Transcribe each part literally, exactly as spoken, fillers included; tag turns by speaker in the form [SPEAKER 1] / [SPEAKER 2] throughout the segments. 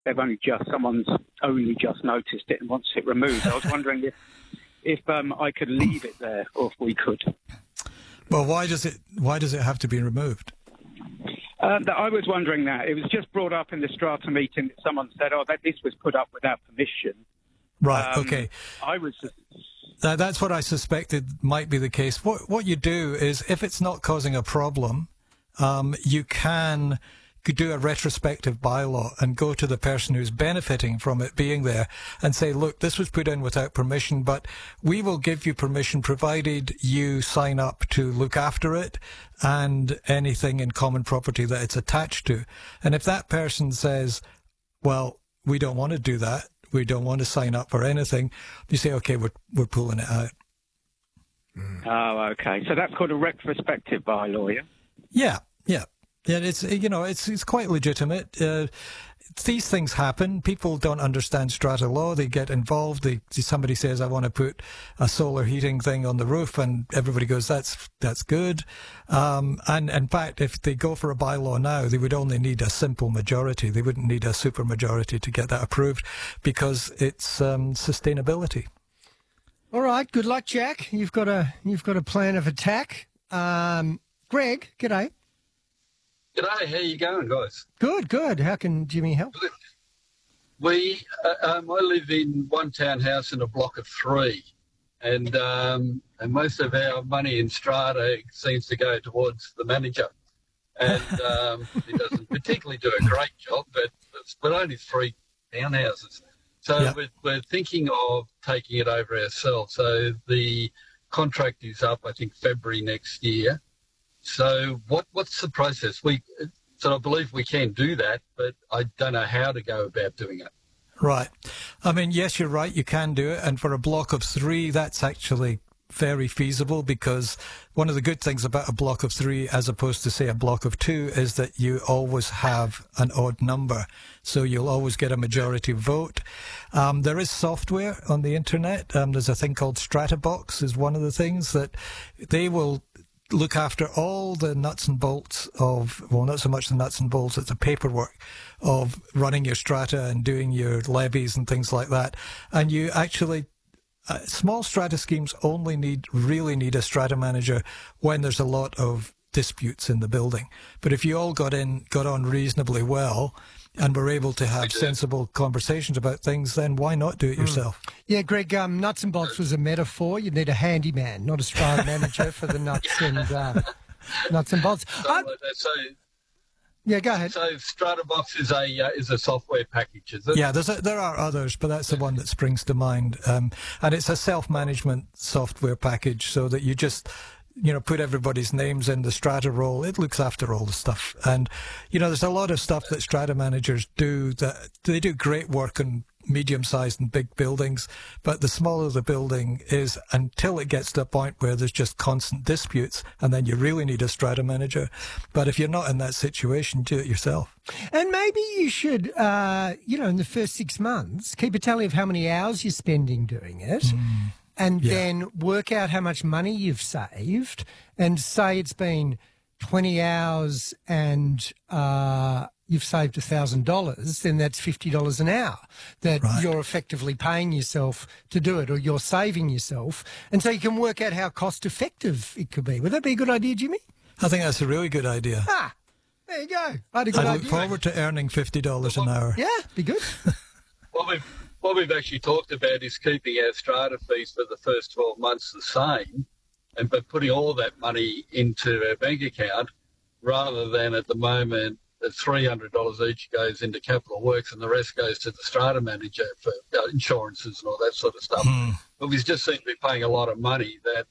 [SPEAKER 1] they've only just, someone's only just noticed it and wants it removed. I was wondering if, if um, I could leave it there or if we could.
[SPEAKER 2] Well, why does it, why does it have to be removed?
[SPEAKER 1] Uh, I was wondering that. It was just brought up in the strata meeting that someone said, oh, that this was put up without permission.
[SPEAKER 2] Right,
[SPEAKER 1] um,
[SPEAKER 2] okay.
[SPEAKER 1] I was...
[SPEAKER 2] That, that's what I suspected might be the case. What, what you do is, if it's not causing a problem, um, you can do a retrospective bylaw and go to the person who's benefiting from it being there and say, look, this was put in without permission, but we will give you permission provided you sign up to look after it and anything in common property that it's attached to. And if that person says, well, we don't want to do that, we don't want to sign up for anything, you say, okay, we're, we're pulling it out.
[SPEAKER 1] Mm. Oh, okay. So that's called a retrospective bylaw, yeah?
[SPEAKER 2] Yeah, yeah. Yeah, it's, you know, it's it's quite legitimate. Uh, these things happen. People don't understand strata law. They get involved. They, somebody says, I want to put a solar heating thing on the roof, and everybody goes, that's that's good. Um, and in fact, if they go for a bylaw now, they would only need a simple majority. They wouldn't need a super majority to get that approved because it's um, sustainability.
[SPEAKER 3] All right. Good luck, Jack. You've got a you've got a plan of attack. Um, Greg, g'day.
[SPEAKER 4] G'day, how you going, guys?
[SPEAKER 3] Good, good. How can Jimmy help?
[SPEAKER 4] Good. We, uh, um, I live in one townhouse in a block of three, and um, and most of our money in strata seems to go towards the manager, and um, he doesn't particularly do a great job, but it's but only three townhouses, so
[SPEAKER 2] yeah.
[SPEAKER 4] we're, we're thinking of taking it over ourselves. So the contract is up, I think, February next year. So what what's the process? We so I believe we can do that, but I don't know how to go about doing it.
[SPEAKER 2] Right. I mean, yes, you're right. You can do it. And for a block of three, that's actually very feasible, because one of the good things about a block of three as opposed to, say, a block of two is that you always have an odd number. So you'll always get a majority vote. Um, there is software on the internet. Um, there's a thing called Stratabox is one of the things that they will look after all the nuts and bolts of, well, not so much the nuts and bolts, it's the paperwork of running your strata and doing your levies and things like that. And you actually, uh, small strata schemes only need, really need a strata manager when there's a lot of disputes in the building. But if you all got in, got on reasonably well, and we're able to have sensible conversations about things, then why not do it yourself?
[SPEAKER 3] Mm. Yeah, Greg, um, nuts and bolts was a metaphor. You need a handyman, not a strata manager for the nuts and uh, nuts and bolts.
[SPEAKER 4] So,
[SPEAKER 3] I,
[SPEAKER 4] so,
[SPEAKER 3] yeah, go ahead.
[SPEAKER 4] So Stratabox is a uh, is a software package, is it?
[SPEAKER 2] Yeah, there's a, there are others, but that's the one that springs to mind. Um, and it's a self-management software package, so that you just, you know, put everybody's names in the strata role. It looks after all the stuff. And, you know, there's a lot of stuff that strata managers do that they do great work on medium-sized and big buildings, but the smaller the building is, until it gets to a point where there's just constant disputes, and then you really need a strata manager. But if you're not in that situation, do it yourself.
[SPEAKER 3] And maybe you should, uh, you know, in the first six months, keep a tally of how many hours you're spending doing it. Mm. And yeah. then work out how much money you've saved, and say it's been twenty hours and uh, you've saved one thousand dollars, then that's fifty dollars an hour that right. you're effectively paying yourself to do it, or you're saving yourself. And so you can work out how cost effective it could be. Would that be a good idea, Jimmy?
[SPEAKER 2] I think that's a really good idea.
[SPEAKER 3] Ah, there you go. I had a good
[SPEAKER 2] I
[SPEAKER 3] idea.
[SPEAKER 2] look forward to earning fifty dollars an hour.
[SPEAKER 3] Yeah, be good.
[SPEAKER 4] Well, we've What we've actually talked about is keeping our strata fees for the first twelve months the same, and but putting all that money into our bank account, rather than at the moment three hundred dollars each goes into capital works and the rest goes to the strata manager for insurances and all that sort of stuff. Mm. But we just seem to be paying a lot of money that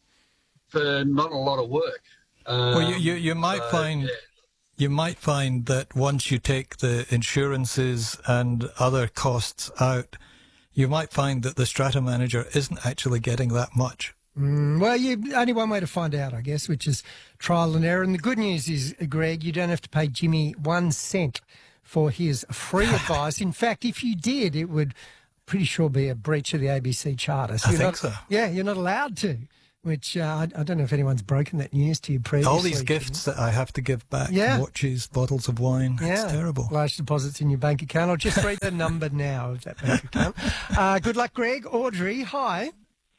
[SPEAKER 4] for not a lot of work. Um,
[SPEAKER 2] well, you, you, you might so, find... Yeah. You might find that once you take the insurances and other costs out, you might find that the strata manager isn't actually getting that much.
[SPEAKER 3] Mm, well, you, only one way to find out, I guess, which is trial and error. And the good news is, Greg, you don't have to pay Jimmy one cent for his free advice. In fact, if you did, it would pretty sure be a breach of the A B C Charter. So
[SPEAKER 2] I think
[SPEAKER 3] not,
[SPEAKER 2] so.
[SPEAKER 3] Yeah, you're not allowed to. which uh, I, I don't know if anyone's broken that news to you previously.
[SPEAKER 2] All these gifts that I have to give back,
[SPEAKER 3] Yeah.
[SPEAKER 2] watches, bottles of wine,
[SPEAKER 3] Yeah.
[SPEAKER 2] it's terrible.
[SPEAKER 3] Large deposits in your bank account. I'll just read the number now of that bank account. Uh, good luck, Greg. Audrey, hi.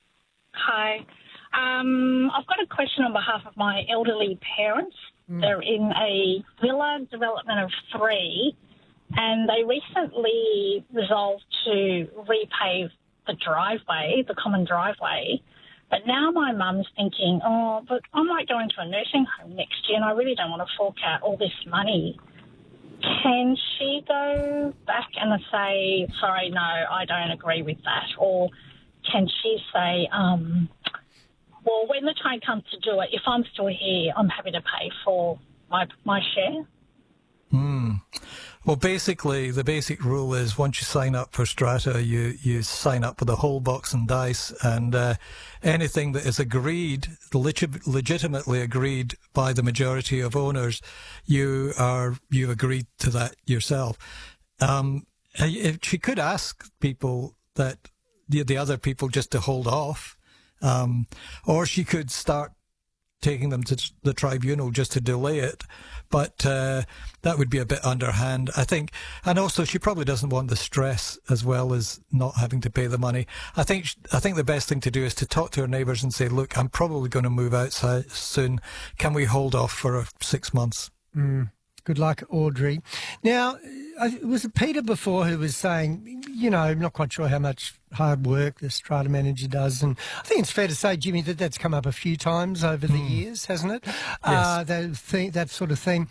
[SPEAKER 5] Hi. Um, I've got a question on behalf of my elderly parents. Mm. They're in a villa development of three, and they recently resolved to repave the driveway, the common driveway. But now my mum's thinking, oh, but I might go into a nursing home next year and I really don't want to fork out all this money. Can she go back and say, sorry, no, I don't agree with that? Or can she say, um, well, when the time comes to do it, if I'm still here, I'm happy to pay for my my share?
[SPEAKER 2] Hmm. Well, basically, the basic rule is once you sign up for Strata, you, you sign up with a whole box and dice, and uh, anything that is agreed, legit, legitimately agreed by the majority of owners, you are you agreed to that yourself. Um, if she could ask people that the the other people just to hold off, um, or she could start taking them to the tribunal just to delay it, but uh, that would be a bit underhand, I think. And also, she probably doesn't want the stress as well as not having to pay the money. I think I think the best thing to do is to talk to her neighbours and say, look, I'm probably going to move out soon. Can we hold off for six months?
[SPEAKER 3] Mm. Good luck, Audrey. Now, was it Peter before who was saying, you know, I'm not quite sure how much hard work the Strata manager does, and I think it's fair to say, Jimmy, that that's come up a few times over the mm. years, hasn't it? Yes. Uh, that, thing, that sort of thing.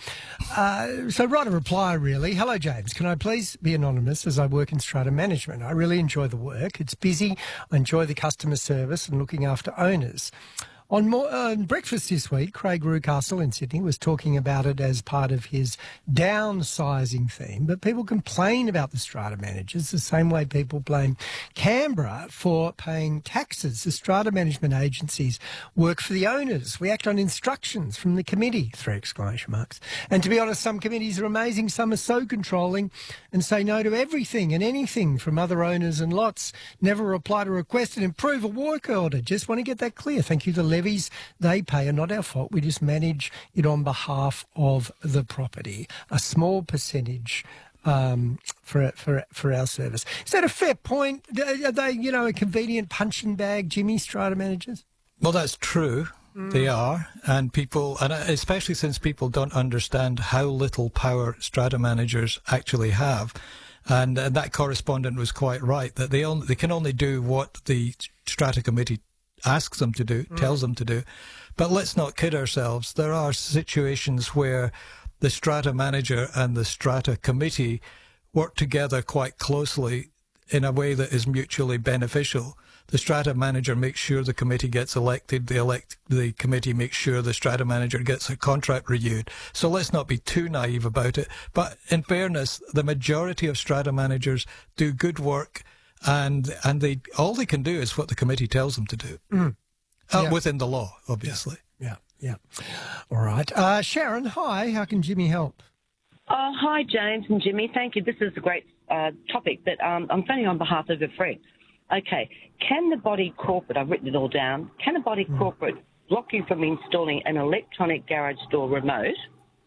[SPEAKER 3] Uh, so write a reply, really. Hello, James. Can I please be anonymous as I work in Strata management? I really enjoy the work. It's busy. I enjoy the customer service and looking after owners. On more, uh, breakfast this week, Craig Rucastle in Sydney was talking about it as part of his downsizing theme, but people complain about the Strata managers the same way people blame Canberra for paying taxes. The Strata management agencies work for the owners. We act on instructions from the committee, three exclamation marks. And to be honest, some committees are amazing, some are so controlling and say no to everything and anything from other owners and lots. Never reply to request and improve a work order. Just want to get that clear. Thank you to levies they pay are not our fault. We just manage it on behalf of the property. A small percentage um, for for for our service. Is that a fair point? Are they, you know, a convenient punching bag, Jimmy, Strata managers?
[SPEAKER 2] Well, that's true. Mm. They are, and people, and especially since people don't understand how little power Strata managers actually have. And, and that correspondent was quite right that they only, they can only do what the Strata committee asks them to do, mm. tells them to do. But let's not kid ourselves. There are situations where the Strata manager and the Strata committee work together quite closely in a way that is mutually beneficial. The Strata manager makes sure the committee gets elected. The elect the committee makes sure the Strata manager gets a contract renewed. So let's not be too naive about it. But in fairness, the majority of Strata managers do good work. And and they all they can do is what the committee tells them to do, mm. uh,
[SPEAKER 3] yeah.
[SPEAKER 2] within the law, obviously.
[SPEAKER 3] Yeah, yeah. yeah. All right. Uh, Sharon, hi. How can Jimmy help?
[SPEAKER 6] Oh, hi, James and Jimmy. Thank you. This is a great uh, topic, but um, I'm phoning on behalf of a friend. Okay. Can the body corporate, I've written it all down, can the body mm. corporate block you from installing an electronic garage door remote?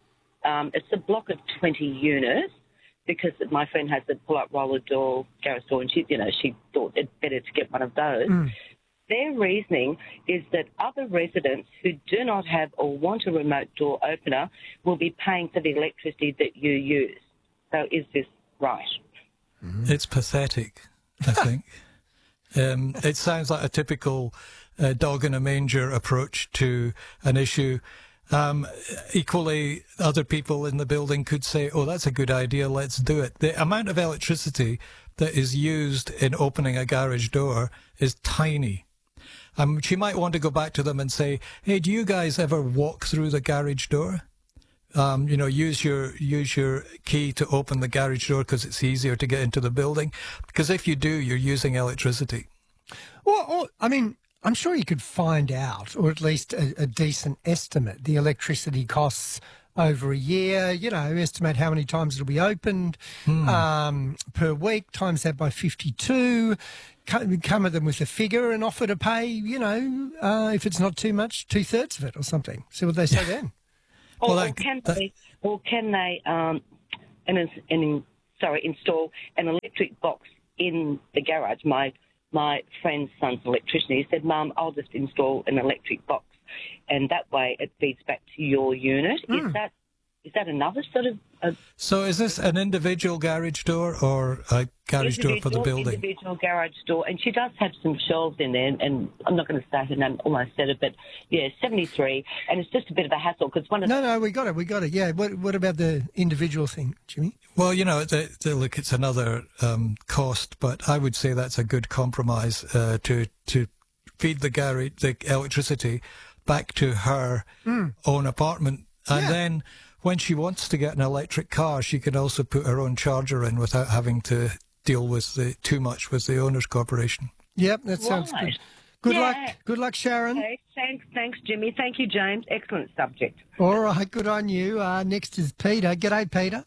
[SPEAKER 6] Um, it's a block of twenty units. Because my friend has a pull-up roller door, garage door, and she, you know, she thought it better to get one of those. Mm. Their reasoning is that other residents who do not have or want a remote door opener will be paying for the electricity that you use. So is this right?
[SPEAKER 2] It's pathetic, I think. um, it sounds like a typical uh, dog in a manger approach to an issue. Um, equally, other people in the building could say, oh, that's a good idea, let's do it. The amount of electricity that is used in opening a garage door is tiny. Um, she might want to go back to them and say, hey, do you guys ever walk through the garage door? Um, you know, use your use your key to open the garage door because it's easier to get into the building. Because if you do, you're using electricity.
[SPEAKER 3] Well, or, I mean... I'm sure you could find out, or at least a, a decent estimate, the electricity costs over a year, you know, estimate how many times it'll be opened
[SPEAKER 2] Hmm.
[SPEAKER 3] um, per week, times that by fifty-two, come, come at them with a figure and offer to pay, you know, uh, if it's not too much, two-thirds of it or something. See what they say then.
[SPEAKER 6] Or,
[SPEAKER 2] Well,
[SPEAKER 6] or
[SPEAKER 2] that-
[SPEAKER 6] can
[SPEAKER 2] that-
[SPEAKER 6] they, or can they, um, and, and sorry, install an electric box in the garage? My my friend's son's an electrician. He said, "Mum, I'll just install an electric box, and that way it feeds back to your unit."
[SPEAKER 3] Mm.
[SPEAKER 6] Is that is that another sort of a
[SPEAKER 2] So is this an individual garage door or a garage door for the
[SPEAKER 6] individual-
[SPEAKER 2] building?
[SPEAKER 6] Individual garage door, and she does have some shelves in there. And, and I'm not going to say her name. Almost said it, but yeah, seventy-three, and it's just a bit of a hassle because one of
[SPEAKER 3] No, no, we got it, we got it. Yeah, what, what about the individual thing, Jimmy?
[SPEAKER 2] Well, you know, the, the, look, it's another um, cost, but I would say that's a good compromise uh, to to feed the garage the electricity back to her own apartment, and
[SPEAKER 3] Yeah.
[SPEAKER 2] then when she wants to get an electric car, she can also put her own charger in without having to deal with the too much with the owners' corporation.
[SPEAKER 3] Yep, that sounds
[SPEAKER 6] Right.
[SPEAKER 3] good. Good
[SPEAKER 6] Yeah.
[SPEAKER 3] luck, good luck, Sharon.
[SPEAKER 6] Okay, thanks, thanks, Jimmy. Thank you, James. Excellent subject.
[SPEAKER 3] All right, good on you. Uh, next is Peter. G'day, Peter.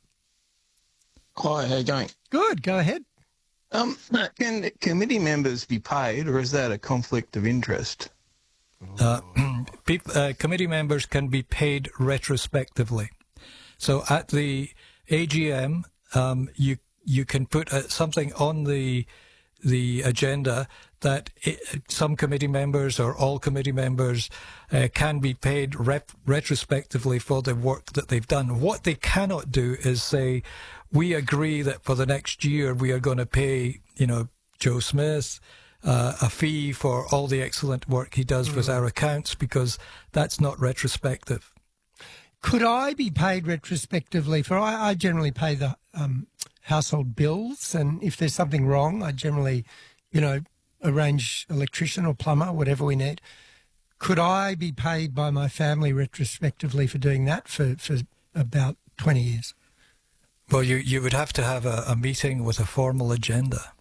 [SPEAKER 7] Hi, how you going?
[SPEAKER 3] Good, go ahead.
[SPEAKER 7] Um, can committee members be paid, or is that a conflict of interest?
[SPEAKER 2] Uh, peop- uh, committee members can be paid retrospectively. So at the A G M, um, you you can put uh, something on the the agenda that it, some committee members or all committee members uh, can be paid rep- retrospectively for the work that they've done. What they cannot do is say, we agree that for the next year we are going to pay, you know, Joe Smith uh, a fee for all the excellent work he does with our accounts, because that's not retrospective.
[SPEAKER 3] Could I be paid retrospectively for? I, I generally pay the um, household bills, and if there's something wrong, I generally, you know, arrange electrician or plumber, whatever we need. Could I be paid by my family retrospectively for doing that for, for about twenty years?
[SPEAKER 2] Well, you, you would have to have a, a meeting with a formal agenda.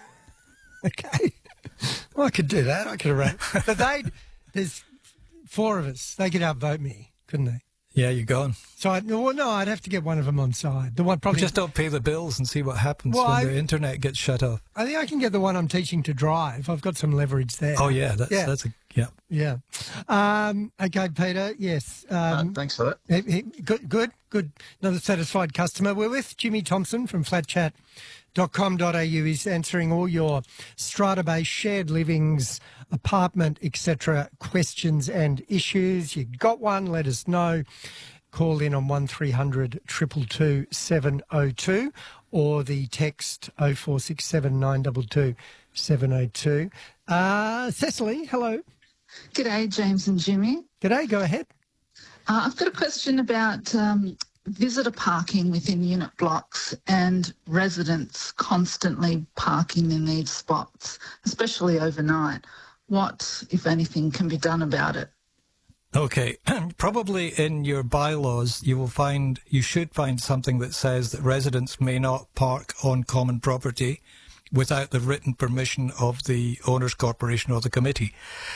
[SPEAKER 3] Okay. Well, I could do that. I could arrange. But they, there's four of us. They could outvote me, couldn't they?
[SPEAKER 2] Yeah, you're gone.
[SPEAKER 3] So, I, well, no, I'd have to get one of them on side. The one probably.
[SPEAKER 2] Just don't pay the bills and see what happens
[SPEAKER 3] Well,
[SPEAKER 2] when
[SPEAKER 3] I-
[SPEAKER 2] the internet gets shut off.
[SPEAKER 3] I think I can get the one I'm teaching to drive. I've got some leverage there.
[SPEAKER 2] Oh, yeah, that's,
[SPEAKER 3] Yeah.
[SPEAKER 2] that's a, yeah.
[SPEAKER 3] Yeah. Um, okay, Peter. Yes.
[SPEAKER 7] Uh,
[SPEAKER 3] Um,
[SPEAKER 7] thanks for that.
[SPEAKER 3] he- he- good, good, good. Another satisfied customer. We're with Jimmy Thompson from flat chat dot com dot a u. He's answering all your strata-based shared livings, apartment, et cetera questions and issues. You got one? Let us know. Call in on one three hundred two two two seven oh two or the text oh four six seven nine two two seven oh two. Uh, Cecily, hello.
[SPEAKER 8] G'day, James and Jimmy.
[SPEAKER 3] G'day, go ahead.
[SPEAKER 8] Uh, I've got a question about um, visitor parking within unit blocks and residents constantly parking in these spots, especially overnight. What, if anything, can be done about it?
[SPEAKER 2] Okay, probably in your bylaws you will find, you should find something that says that residents may not park on common property without the written permission of the owners' corporation or the committee.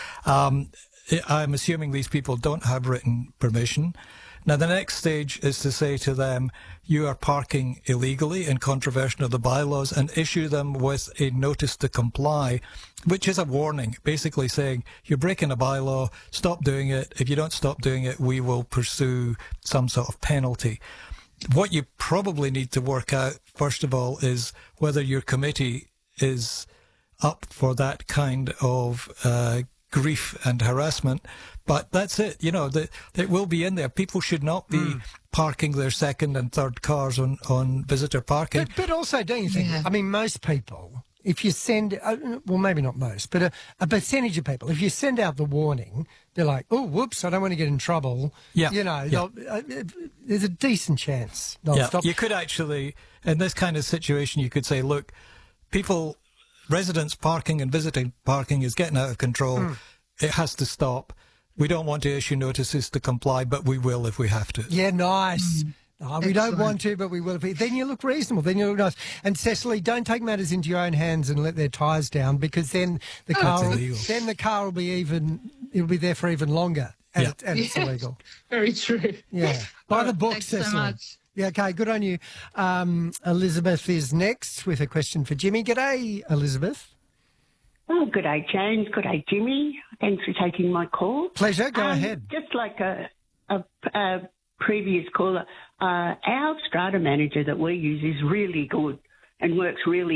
[SPEAKER 2] Um, I'm assuming these people don't have written permission. Now, the next stage is to say to them, you are parking illegally in contravention of the bylaws, and issue them with a notice to comply, which is a warning, basically saying, you're breaking a bylaw, stop doing it. If you don't stop doing it, we will pursue some sort of penalty. What you probably need to work out, first of all, is whether your committee is up for that kind of uh, grief and harassment. But that's it. You know, the, it will be in there. People should not be mm. parking their second and third cars on, on visitor parking.
[SPEAKER 3] But, but also, don't you think,
[SPEAKER 8] Yeah.
[SPEAKER 3] I mean, most people, if you send, uh, well, maybe not most, but a, a percentage of people, if you send out the warning, they're like, oh, whoops, I don't want to get in trouble.
[SPEAKER 2] Yeah.
[SPEAKER 3] You know,
[SPEAKER 2] Yeah.
[SPEAKER 3] they'll- uh, there's a decent chance they'll
[SPEAKER 2] Yeah,
[SPEAKER 3] stop.
[SPEAKER 2] you could actually, in this kind of situation, you could say, look, people, residents parking and visiting parking is getting out of control.
[SPEAKER 3] Mm.
[SPEAKER 2] It has to stop. We don't want to issue notices to comply, but we will if we have to.
[SPEAKER 3] Yeah, nice. Oh, we don't
[SPEAKER 8] Excellent.
[SPEAKER 3] want to, but we will. Then you look reasonable. Then you look nice. And Cecily, don't take matters into your own hands and let their tyres down, because then the car, will,
[SPEAKER 2] illegal.
[SPEAKER 3] then the car will be even. It'll be there for even longer. and,
[SPEAKER 2] Yeah.
[SPEAKER 3] it, and it's
[SPEAKER 8] Yeah.
[SPEAKER 3] illegal.
[SPEAKER 8] Very true.
[SPEAKER 3] Yeah. By the book,
[SPEAKER 8] Thanks so
[SPEAKER 3] Cecily.
[SPEAKER 8] much.
[SPEAKER 3] Yeah, okay, good on you. Um, Elizabeth is next with a question for Jimmy. G'day, Elizabeth.
[SPEAKER 9] Oh, good day, James. Good day, Jimmy. Thanks for taking my call.
[SPEAKER 3] Pleasure, go
[SPEAKER 9] Um,
[SPEAKER 3] ahead.
[SPEAKER 9] Just like a, a, a previous caller, uh, our strata manager that we use is really good and works really